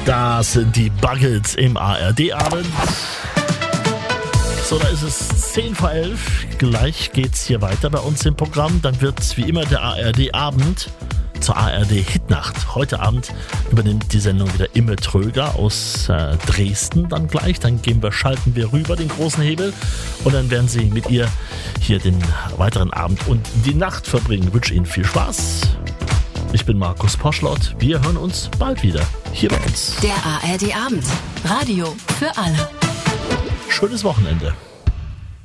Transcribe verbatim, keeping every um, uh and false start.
Das sind die Buggles im A R D-Abend. So, da ist es zehn vor elf. Gleich geht's hier weiter bei uns im Programm. Dann wird wie immer der A R D-Abend zur A R D-Hitnacht. Heute Abend übernimmt die Sendung wieder Imme Tröger aus äh, Dresden dann gleich. Dann gehen wir, schalten wir rüber den großen Hebel und dann werden Sie mit ihr hier den weiteren Abend und die Nacht verbringen. Ich wünsche Ihnen viel Spaß. Ich bin Markus Poschlott. Wir hören uns bald wieder hier bei uns. Der A R D-Abend. Radio für alle. Schönes Wochenende.